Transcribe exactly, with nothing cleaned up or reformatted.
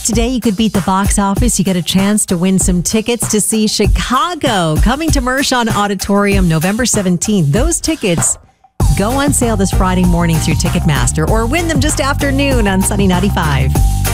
today, you could beat the box office. You get a chance to win some tickets to see Chicago coming to Mershon Auditorium November seventeenth. Those tickets go on sale this Friday morning through Ticketmaster, or win them just after noon on Sunny ninety-five.